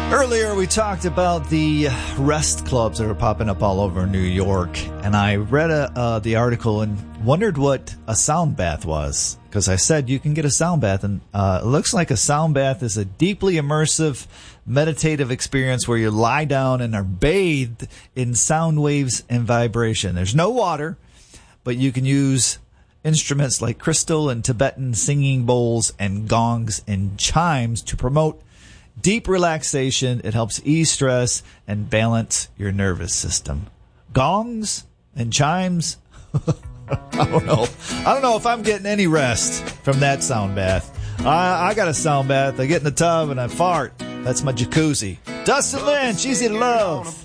Earlier, we talked about the rest clubs that are popping up all over New York, and I read the article and wondered what a sound bath was, because I said you can get a sound bath, and it looks like a sound bath is a deeply immersive, meditative experience where you lie down and are bathed in sound waves and vibration. There's no water, but you can use instruments like crystal and Tibetan singing bowls and gongs and chimes to promote deep relaxation. It helps ease stress and balance your nervous system. Gongs and chimes? I don't know if I'm getting any rest from that sound bath. I got a sound bath. I get in the tub and I fart. That's my jacuzzi. Dustin Lynch, easy to love.